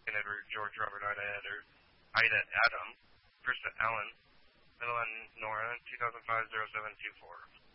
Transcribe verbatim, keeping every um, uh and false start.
and Edward, George, Robert, Ida, Eder, Ida, Adam, Krista, Allen, Middle N, Nora, two thousand five oh seven two four.